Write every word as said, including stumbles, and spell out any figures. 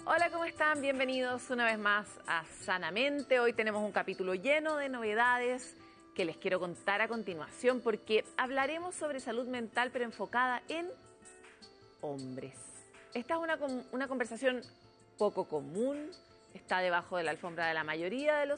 Hola, ¿cómo están? Bienvenidos una vez más a Sanamente. Hoy tenemos un capítulo lleno de novedades que les quiero contar a continuación porque hablaremos sobre salud mental pero enfocada en hombres. Esta es una, una conversación poco común, está debajo de la alfombra de la mayoría de los